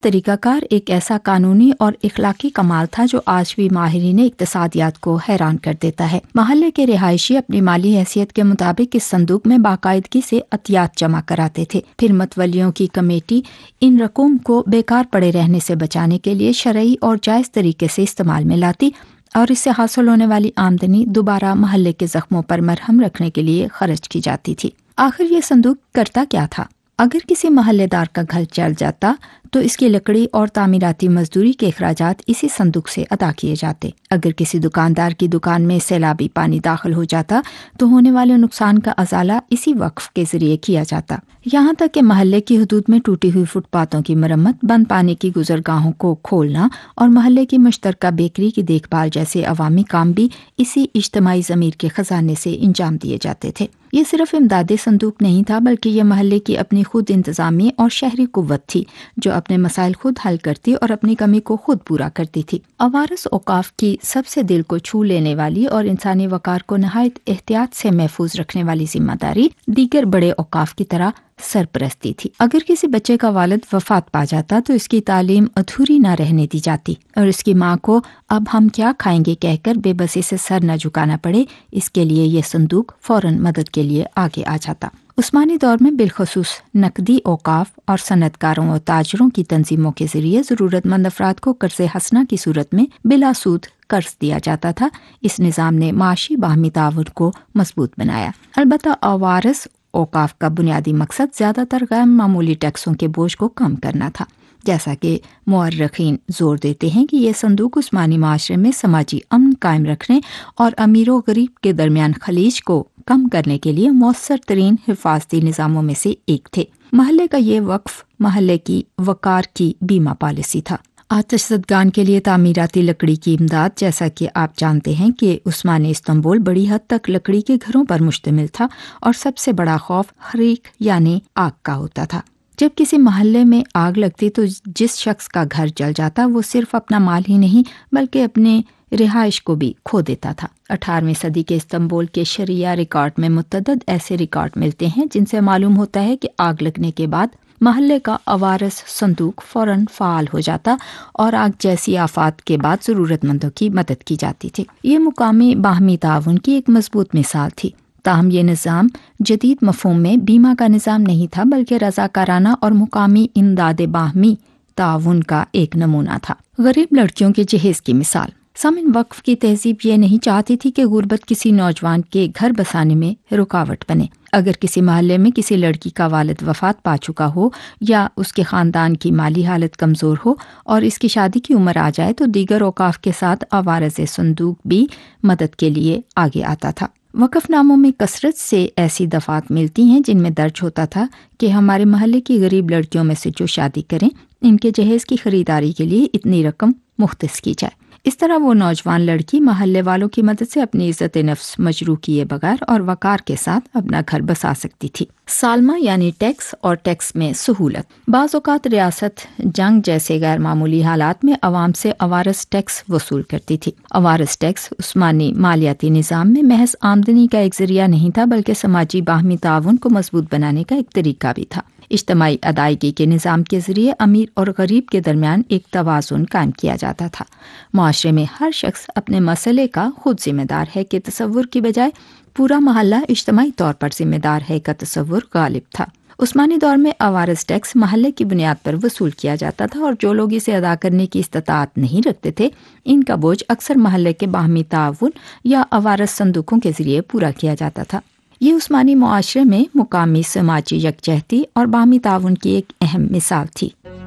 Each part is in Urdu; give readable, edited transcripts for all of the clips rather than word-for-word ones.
طریقہ کار ایک ایسا قانونی اور اخلاقی کمال تھا جو آج بھی ماہرین اقتصادیات کو حیران کر دیتا ہے۔ محلے کے رہائشی اپنی مالی حیثیت کے مطابق اس صندوق میں باقاعدگی سے عطیات جمع کراتے تھے، پھر متولیوں کی کمیٹی ان رقوم کو بیکار پڑے رہنے سے بچانے کے لیے شرعی اور جائز طریقے سے استعمال میں لاتی اور اس سے حاصل ہونے والی آمدنی دوبارہ محلے کے زخموں پر مرہم رکھنے کے لیے خرچ کی جاتی تھی۔ آخر یہ صندوق کرتا کیا تھا؟ اگر کسی محلے دار کا گھر چل جاتا تو اس کی لکڑی اور تعمیراتی مزدوری کے اخراجات اسی صندوق سے ادا کیے جاتے۔ اگر کسی دکاندار کی دکان میں سیلابی پانی داخل ہو جاتا تو ہونے والے نقصان کا ازالہ اسی وقف کے ذریعے کیا جاتا۔ یہاں تک کہ محلے کی حدود میں ٹوٹی ہوئی فٹ پاتھوں کی مرمت، بند پانی کی گزرگاہوں کو کھولنا اور محلے کی مشترکہ بیکری کی دیکھ بھال جیسے عوامی کام بھی اسی اجتماعی ضمیر کے خزانے سے انجام دیے جاتے تھے۔ یہ صرف امدادی صندوق نہیں تھا بلکہ یہ محلے کی اپنی خود انتظامی اور شہری قوت تھی جو اپنے مسائل خود حل کرتی اور اپنی کمی کو خود پورا کرتی تھی۔ عوارض اوقاف کی سب سے دل کو چھو لینے والی اور انسانی وقار کو نہایت احتیاط سے محفوظ رکھنے والی ذمہ داری دیگر بڑے اوقاف کی طرح سرپرستی تھی۔ اگر کسی بچے کا والد وفات پا جاتا تو اس کی تعلیم ادھوری نہ رہنے دی جاتی اور اس کی ماں کو اب ہم کیا کھائیں گے کہہ کر بے بسی سے سر نہ جھکانا پڑے، اس کے لیے یہ صندوق فوراً مدد کے لیے آگے آ جاتا۔ عثمانی دور میں بالخصوص نقدی اوقاف اور صنعت کاروں اور تاجروں کی تنظیموں کے ذریعے ضرورت مند افراد کو قرض حسنہ کی صورت میں بلا سود قرض دیا جاتا تھا۔ اس نظام نے معاشی باہمی تعاون کو مضبوط بنایا۔ البتہ عوارض اوقاف کا بنیادی مقصد زیادہ تر غیر معمولی ٹیکسوں کے بوجھ کو کم کرنا تھا، جیسا کہ مورخین زور دیتے ہیں کہ یہ صندوق عثمانی معاشرے میں سماجی امن قائم رکھنے اور امیر و غریب کے درمیان خلیج کو کم کرنے کے لیے مؤثر ترین حفاظتی نظاموں میں سے ایک تھے۔ محلے کا یہ وقف محلے کی وقار کی بیمہ پالیسی تھا۔ آتش زدگان کے لیے تعمیراتی لکڑی کی امداد، جیسا کہ آپ جانتے ہیں کہ عثمانی استنبول بڑی حد تک لکڑی کے گھروں پر مشتمل تھا اور سب سے بڑا خوف حریق یعنی آگ کا ہوتا تھا۔ جب کسی محلے میں آگ لگتی تو جس شخص کا گھر جل جاتا وہ صرف اپنا مال ہی نہیں بلکہ اپنے رہائش کو بھی کھو دیتا تھا۔ 18ویں صدی کے استنبول کے شرعیہ ریکارڈ میں متعدد ایسے ریکارڈ ملتے ہیں جن سے معلوم ہوتا ہے کہ آگ لگنے کے بعد محلے کا عوارض صندوق فوراً فعال ہو جاتا اور آگ جیسی آفات کے بعد ضرورت مندوں کی مدد کی جاتی تھی۔ یہ مقامی باہمی تعاون کی ایک مضبوط مثال تھی۔ تاہم یہ نظام جدید مفہوم میں بیمہ کا نظام نہیں تھا بلکہ رضاکارانہ اور مقامی امداد باہمی تعاون کا ایک نمونہ تھا۔ غریب لڑکیوں کے جہیز کی مثال۔ سامن وقف کی تہذیب یہ نہیں چاہتی تھی کہ غربت کسی نوجوان کے گھر بسانے میں رکاوٹ بنے۔ اگر کسی محلے میں کسی لڑکی کا والد وفات پا چکا ہو یا اس کے خاندان کی مالی حالت کمزور ہو اور اس کی شادی کی عمر آ جائے تو دیگر اوقاف کے ساتھ عوارض صندوق بھی مدد کے لیے آگے آتا تھا۔ وقف ناموں میں کثرت سے ایسی دفعات ملتی ہیں جن میں درج ہوتا تھا کہ ہمارے محلے کی غریب لڑکیوں میں سے جو شادی کریں ان کے جہیز کی خریداری کے لیے اتنی رقم مختص کی جائے۔ اس طرح وہ نوجوان لڑکی محلے والوں کی مدد سے اپنی عزت نفس مجروح کیے بغیر اور وقار کے ساتھ اپنا گھر بسا سکتی تھی۔ سالمہ یعنی ٹیکس اور ٹیکس میں سہولت۔ بعض اوقات ریاست جنگ جیسے غیر معمولی حالات میں عوام سے عوارض ٹیکس وصول کرتی تھی۔ عوارض ٹیکس عثمانی مالیاتی نظام میں محض آمدنی کا ایک ذریعہ نہیں تھا بلکہ سماجی باہمی تعاون کو مضبوط بنانے کا ایک طریقہ بھی تھا۔ اجتماعی ادائیگی کے نظام کے ذریعے امیر اور غریب کے درمیان ایک توازن قائم کیا جاتا تھا۔ معاشرے میں ہر شخص اپنے مسئلے کا خود ذمہ دار ہے کہ تصور کی بجائے پورا محلہ اجتماعی طور پر ذمہ دار ہے کا تصور غالب تھا۔ عثمانی دور میں عوارض ٹیکس محلے کی بنیاد پر وصول کیا جاتا تھا اور جو لوگ اسے ادا کرنے کی استطاعت نہیں رکھتے تھے ان کا بوجھ اکثر محلے کے باہمی تعاون یا عوارض صندوقوں کے ذریعے پورا کیا جاتا تھا۔ یہ عثمانی معاشرے میں مقامی سماجی یکجہتی اور باہمی تعاون کی ایک اہم مثال تھی۔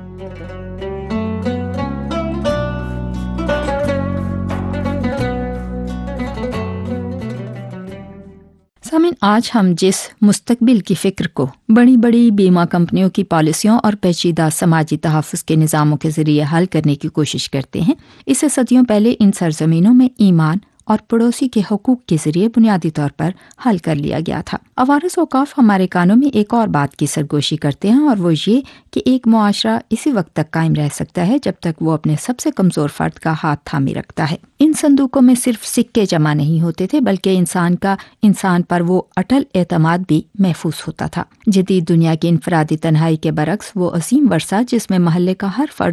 سامعین، آج ہم جس مستقبل کی فکر کو بڑی بڑی بیمہ کمپنیوں کی پالیسیوں اور پیچیدہ سماجی تحفظ کے نظاموں کے ذریعے حل کرنے کی کوشش کرتے ہیں، اسے صدیوں پہلے ان سرزمینوں میں ایمان और पड़ोसी के हुकूक के जरिए बुनियादी तौर पर हल कर लिया गया था। अवारस औकाफ हमारे कानों में एक और बात की सरगोशी करते हैं, और वो ये कि एक मुआशरा इसी वक्त तक कायम रह सकता है जब तक वो अपने सबसे कमजोर फर्द का हाथ थामे रखता है। इन संदूकों में सिर्फ सिक्के जमा नहीं होते थे, बल्कि इंसान पर वो अटल एतमाद भी महफूज होता था। जदीद दुनिया की इनफरादी तन्हाई के बरक्स वो असीम वर्षा जिसमें महल्ले का हर फर्द